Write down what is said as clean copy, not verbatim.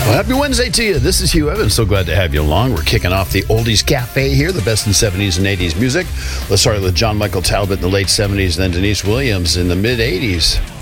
Well, happy Wednesday to you. This is Hugh Evans. So glad to have you along. We're kicking off the Oldies Cafe here, the best in 70s and 80s music. Let's start with John Michael Talbot in the late 70s, then Denise Williams in the mid 80s.